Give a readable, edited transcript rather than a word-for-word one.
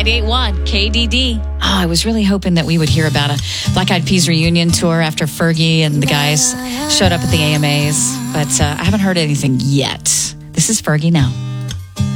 98.1 KDD. Oh, I was really hoping that we would hear about a Black Eyed Peas reunion tour after Fergie and the guys showed up at the AMAs, but I haven't heard anything yet. This is Fergie now.